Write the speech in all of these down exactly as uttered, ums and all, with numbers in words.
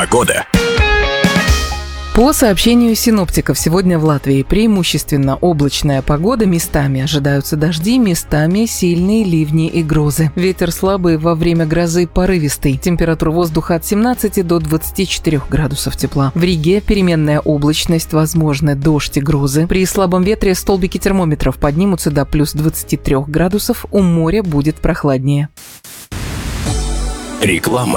Погода. По сообщению синоптиков, сегодня в Латвии преимущественно облачная погода, местами ожидаются дожди, местами сильные ливни и грозы. Ветер слабый, во время грозы порывистый. Температура воздуха от семнадцати до двадцати четырёх градусов тепла. В Риге переменная облачность, возможны дождь и грозы. При слабом ветре столбики термометров поднимутся до плюс двадцати трёх градусов, у моря будет прохладнее. Реклама.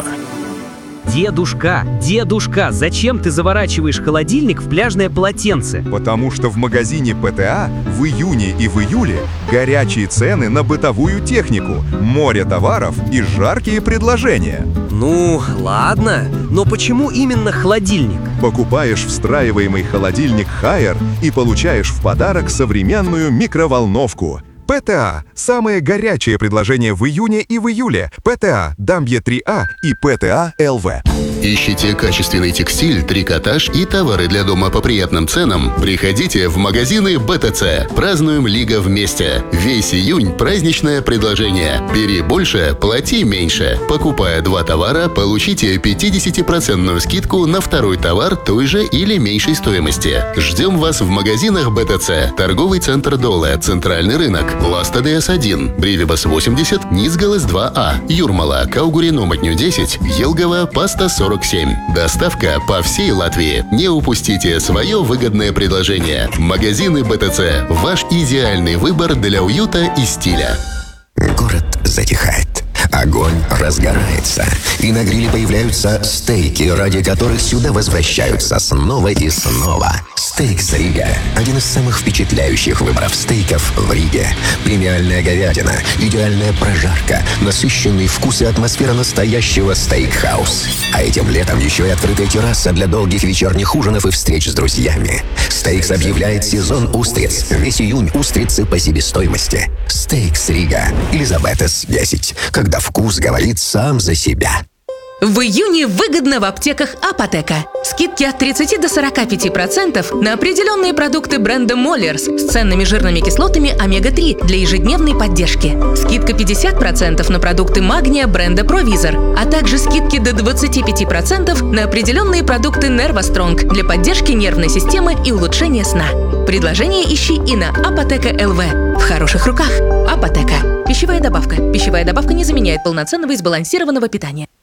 Дедушка, дедушка, зачем ты заворачиваешь холодильник в пляжное полотенце? Потому что в магазине ПТА в июне и в июле горячие цены на бытовую технику, море товаров и жаркие предложения. Ну, ладно, но почему именно холодильник? Покупаешь встраиваемый холодильник Haier и получаешь в подарок современную микроволновку. ПТА – самое горячее предложение в июне и в июле. ПТА Дамбье три А и ПТА эл вэ. Ищите качественный текстиль, трикотаж и товары для дома по приятным ценам? Приходите в магазины БТЦ. Празднуем Лига вместе. Весь июнь праздничное предложение. Бери больше, плати меньше. Покупая два товара, получите пятидесятипроцентную скидку на второй товар той же или меньшей стоимости. Ждем вас в магазинах БТЦ. Торговый центр Доле, Центральный рынок, Ласта ДС один, Бривибас восемьдесят, Низгалес два А, Юрмала, Каугуриномотню десять, Елгова, Паста сорок семь. Доставка по всей Латвии. Не упустите свое выгодное предложение. Магазины БТЦ. Ваш идеальный выбор для уюта и стиля. Город затихает. Огонь разгорается. И на гриле появляются стейки, ради которых сюда возвращаются снова и снова. Стейкс Рига – один из самых впечатляющих выборов стейков в Риге. Премиальная говядина, идеальная прожарка, насыщенный вкус и атмосфера настоящего стейкхаус. А этим летом еще и открытая терраса для долгих вечерних ужинов и встреч с друзьями. Стейкс объявляет сезон устриц. Весь июнь устрицы по себестоимости. Стейкс Рига. Елизаветес десять. Когда вкус говорит сам за себя. В июне выгодно в аптеках Апотека. Скидки от тридцати до сорока пяти процентов на определенные продукты бренда Моллерс с ценными жирными кислотами омега три для ежедневной поддержки. Скидка пятьдесят процентов на продукты магния бренда Провизор, а также скидки до двадцати пяти процентов на определенные продукты Нервостронг для поддержки нервной системы и улучшения сна. Предложение ищи и на Апотека эл вэ. В хороших руках. Апотека. Пищевая добавка. Пищевая добавка не заменяет полноценного и сбалансированного питания.